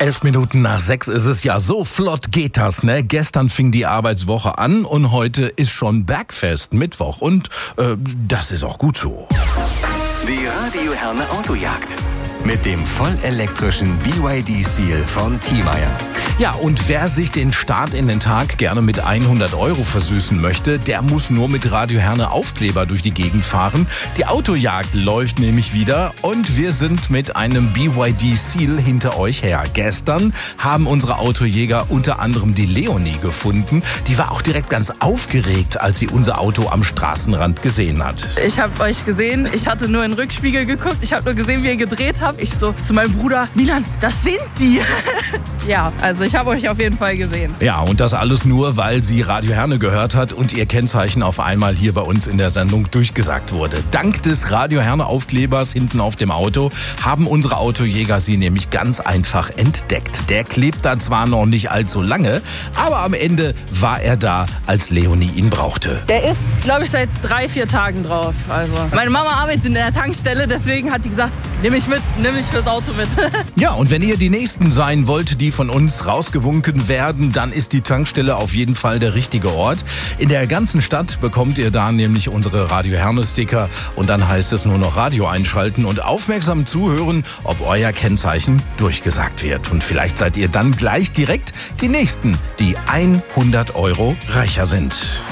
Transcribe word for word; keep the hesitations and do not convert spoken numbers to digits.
Elf Minuten nach sechs ist es. Ja, so flott geht das, ne? Gestern fing die Arbeitswoche an und heute ist schon Bergfest, Mittwoch. Und äh, das ist auch gut so. Die Radio Herne Autojagd mit dem vollelektrischen B Y D Seal von Thiemeyer. Ja, und wer sich den Start in den Tag gerne mit hundert Euro versüßen möchte, der muss nur mit Radio Herne Aufkleber durch die Gegend fahren. Die Autojagd läuft nämlich wieder und wir sind mit einem B Y D Seal hinter euch her. Gestern haben unsere Autojäger unter anderem die Leonie gefunden. Die war auch direkt ganz aufgeregt, als sie unser Auto am Straßenrand gesehen hat. Ich habe euch gesehen, ich hatte nur in den Rückspiegel geguckt, ich habe nur gesehen, wie ihr gedreht habt. Ich so zu meinem Bruder, Milan, das sind die. Ja, also ich habe euch auf jeden Fall gesehen. Ja, und das alles nur, weil sie Radio Herne gehört hat und ihr Kennzeichen auf einmal hier bei uns in der Sendung durchgesagt wurde. Dank des Radio Herne Aufklebers hinten auf dem Auto haben unsere Autojäger sie nämlich ganz einfach entdeckt. Der klebt da zwar noch nicht allzu lange, aber am Ende war er da, als Leonie ihn brauchte. Der ist, glaube ich, seit drei, vier Tagen drauf. Also meine Mama arbeitet in der Tankstelle, deswegen hat die gesagt, nimm mich mit, nimm mich fürs Auto mit. Ja, und wenn ihr die Nächsten sein wollt, die von uns rausgewunken werden, dann ist die Tankstelle auf jeden Fall der richtige Ort. In der ganzen Stadt bekommt ihr da nämlich unsere Radio Herne Sticker und dann heißt es nur noch Radio einschalten und aufmerksam zuhören, ob euer Kennzeichen durchgesagt wird. Und vielleicht seid ihr dann gleich direkt die Nächsten, die hundert Euro reicher sind.